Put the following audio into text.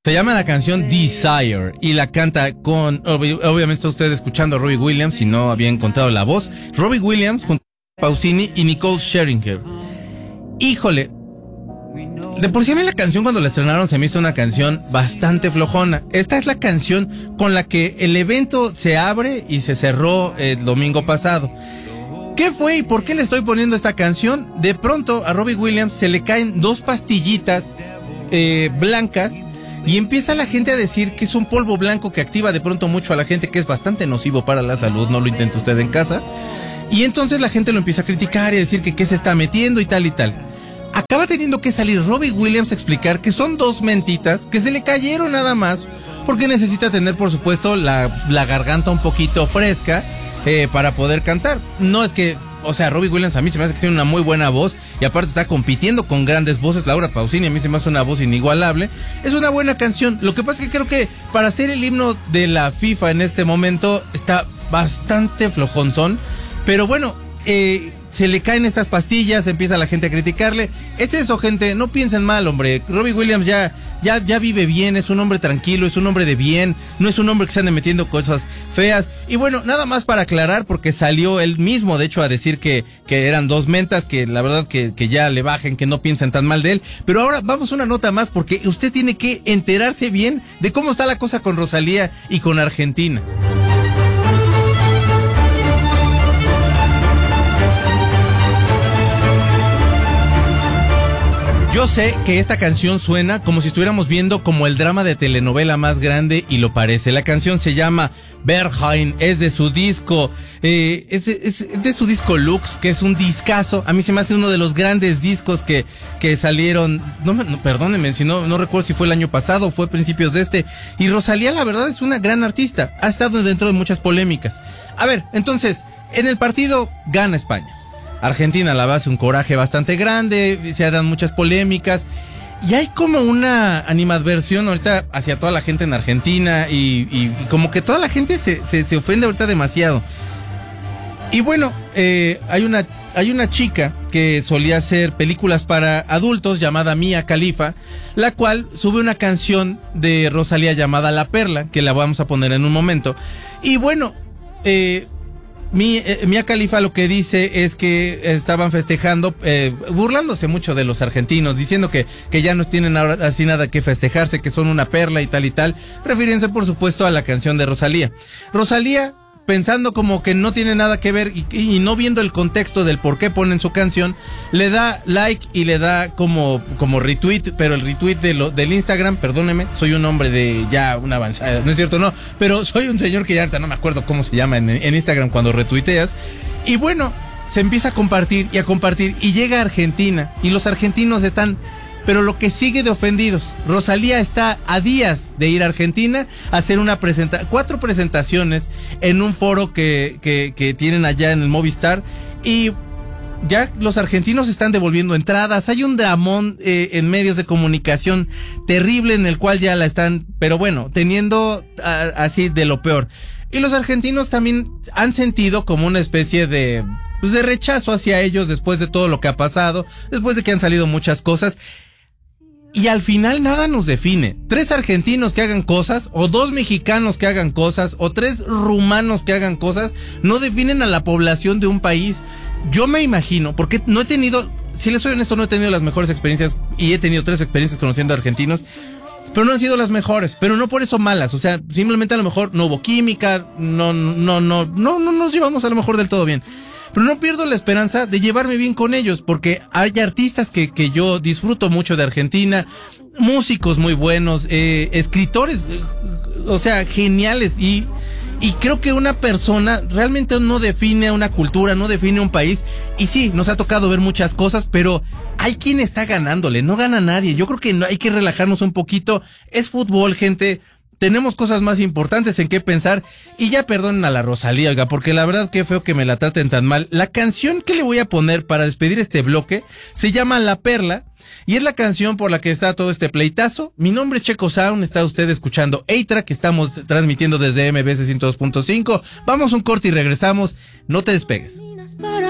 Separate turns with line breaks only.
Se llama la canción Desire y la canta con, obviamente está usted escuchando a Robbie Williams si no había encontrado la voz. Robbie Williams junto a Pausini y Nicole Scherzinger. Híjole, de por sí a mí la canción cuando la estrenaron se me hizo una canción bastante flojona. Esta es la canción con la que el evento se abre y se cerró el domingo pasado. ¿Qué fue y por qué le estoy poniendo esta canción? De pronto a Robbie Williams se le caen dos pastillitas blancas y empieza la gente a decir que es un polvo blanco que activa de pronto mucho a la gente, que es bastante nocivo para la salud, no lo intente usted en casa. Y entonces la gente lo empieza a criticar y a decir que qué se está metiendo y tal y tal. Acaba teniendo que salir Robbie Williams a explicar que son dos mentitas que se le cayeron nada más porque necesita tener, por supuesto, la garganta un poquito fresca para poder cantar. No es que, o sea, Robbie Williams a mí se me hace que tiene una muy buena voz y aparte está compitiendo con grandes voces. Laura Pausini a mí se me hace una voz inigualable. Es una buena canción. Lo que pasa es que creo que para ser el himno de la FIFA en este momento está bastante flojonzón. Pero bueno, se le caen estas pastillas, empieza la gente a criticarle. Es eso, gente, no piensen mal, hombre. Robbie Williams ya vive bien, es un hombre tranquilo, es un hombre de bien, no es un hombre que se ande metiendo cosas feas. Y bueno, nada más para aclarar, porque salió él mismo, de hecho, a decir que eran dos mentas, que la verdad que ya le bajen, que no piensen tan mal de él. Pero ahora vamos a una nota más, porque usted tiene que enterarse bien de cómo está la cosa con Rosalía y con Argentina. Yo sé que esta canción suena como si estuviéramos viendo como el drama de telenovela más grande y lo parece. La canción se llama Berghain, es de su disco, es de su disco Lux, que es un discazo. A mí se me hace uno de los grandes discos que salieron, perdónenme si no recuerdo si fue el año pasado o fue principios de este. Y Rosalía la verdad es una gran artista, ha estado dentro de muchas polémicas. A ver, entonces, en el partido gana España. Argentina la base un coraje bastante grande, se dan muchas polémicas y hay como una animadversión ahorita hacia toda la gente en Argentina y como que toda la gente se ofende ahorita demasiado. Y bueno, hay una chica que solía hacer películas para adultos llamada Mia Khalifa, la cual sube una canción de Rosalía llamada La Perla, que la vamos a poner en un momento. Y bueno, Mia Khalifa lo que dice es que estaban festejando, burlándose mucho de los argentinos, diciendo que ya no tienen ahora así nada que festejarse, que son una perla y tal, refiriéndose por supuesto a la canción de Rosalía. Rosalía, pensando como que no tiene nada que ver y no viendo el contexto del por qué ponen su canción, le da like y le da como retweet, pero el retweet del Instagram, perdóneme, soy un hombre de ya una avanzada, no es cierto, no, pero soy un señor que ya ahorita no me acuerdo cómo se llama en Instagram cuando retuiteas, y bueno, se empieza a compartir y llega a Argentina y los argentinos están, pero lo que sigue de ofendidos. Rosalía está a días de ir a Argentina a hacer 4 presentaciones en un foro que tienen allá en el Movistar y ya los argentinos están devolviendo entradas. Hay un dramón en medios de comunicación terrible en el cual ya la están, pero bueno, teniendo así de lo peor. Y los argentinos también han sentido como una especie de rechazo hacia ellos después de todo lo que ha pasado, después de que han salido muchas cosas. Y al final nada nos define. 3 argentinos que hagan cosas, o 2 mexicanos que hagan cosas, o 3 rumanos que hagan cosas, no definen a la población de un país. Yo me imagino, porque no he tenido, si les soy honesto, no he tenido las mejores experiencias, y he tenido 3 experiencias conociendo a argentinos, pero no han sido las mejores, pero no por eso malas. O sea, simplemente a lo mejor no hubo química, no nos llevamos a lo mejor del todo bien. Pero no pierdo la esperanza de llevarme bien con ellos, porque hay artistas que yo disfruto mucho de Argentina, músicos muy buenos, escritores, o sea, geniales, y creo que una persona realmente no define una cultura, no define un país, y sí, nos ha tocado ver muchas cosas, pero hay quien está ganándole, no gana nadie. Yo creo que hay que relajarnos un poquito, es fútbol, gente. Tenemos cosas más importantes en qué pensar. Y ya perdonen a la Rosalía, oiga, porque la verdad qué feo que me la traten tan mal. La canción que le voy a poner para despedir este bloque se llama La Perla y es la canción por la que está todo este pleitazo. Mi nombre es Checo Sound, está usted escuchando A-Track, que estamos transmitiendo desde MBS 102.5. Vamos un corte y regresamos, no te despegues.